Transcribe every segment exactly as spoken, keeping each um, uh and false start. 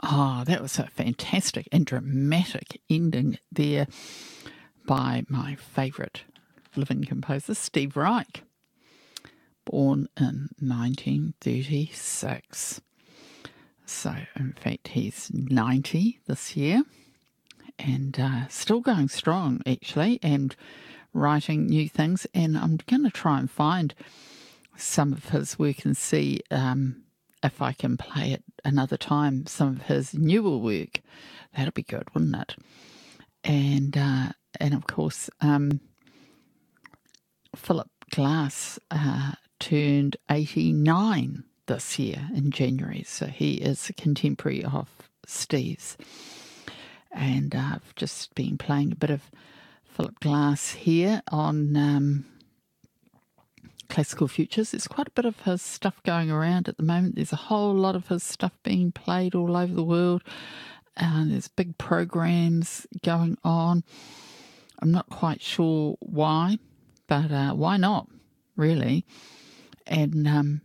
Oh, that was a fantastic and dramatic ending there by my favourite living composer, Steve Reich, born in nineteen thirty-six. So, in fact, he's ninety this year and uh, still going strong, actually, and writing new things. And I'm going to try and find some of his work and see um, if I can play it another time, some of his newer work. That'll be good, wouldn't it? And, uh, and of course, um, Philip Glass uh, turned eighty-nine this year in January, so he is a contemporary of Steve's. And uh, I've just been playing a bit of Philip Glass here on um, Classical Futures. There's quite a bit of his stuff going around at the moment. There's a whole lot of his stuff being played all over the world. And uh, there's big programs going on. I'm not quite sure why, but uh, why not, really? And um,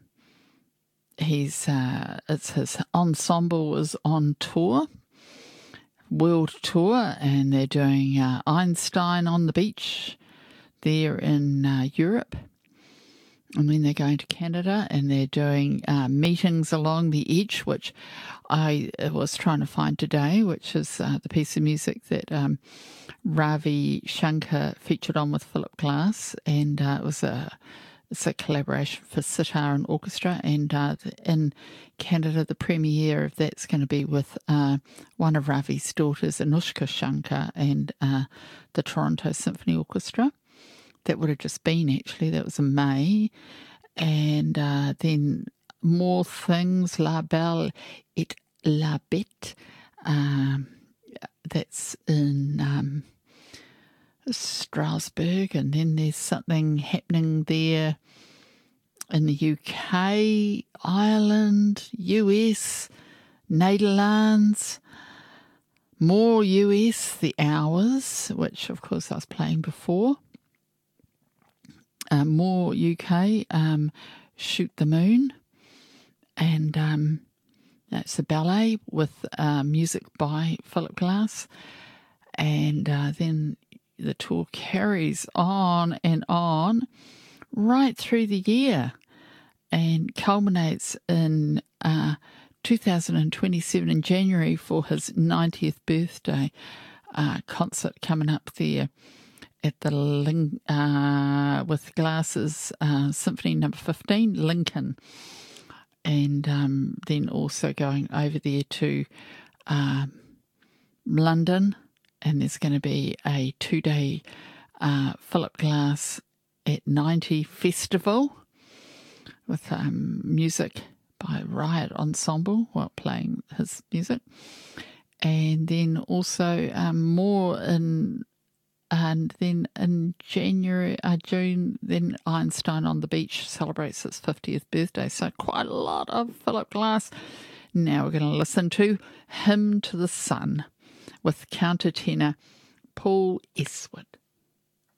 he's uh, it's his ensemble is on tour, world tour, and they're doing uh, Einstein on the Beach there in uh, Europe. And then they're going to Canada and they're doing uh, Meetings Along the Edge, which I was trying to find today, which is uh, the piece of music that um, Ravi Shankar featured on with Philip Glass. And uh, it was a, it's a collaboration for sitar and orchestra. And uh, in Canada, the premiere of that's going to be with uh, one of Ravi's daughters, Anushka Shankar, and uh, the Toronto Symphony Orchestra. That would have just been, actually. That was in May. And uh, then More Things, La Belle et la Bête. Um, that's in um, Strasbourg. And then there's something happening there in the U K, Ireland, U S, Netherlands. More U S, The Hours, which, of course, I was playing before. Uh, more U K, um, Shoot the Moon, and um, that's a ballet with uh, music by Philip Glass, and uh, then the tour carries on and on right through the year and culminates in uh, two thousand twenty-seven in January for his ninetieth birthday uh, concert coming up there at the Lin- uh, with Glass's uh, Symphony Number fifteen, Lincoln, and um, then also going over there to um, London, and there's going to be a two-day uh, Philip Glass at ninety festival with um, music by Riot Ensemble while playing his music, and then also um, more in. And then in January, uh, June, then Einstein on the Beach celebrates its fiftieth birthday. So quite a lot of Philip Glass. Now we're going to listen to Hymn to the Sun with countertenor Paul Eastwood.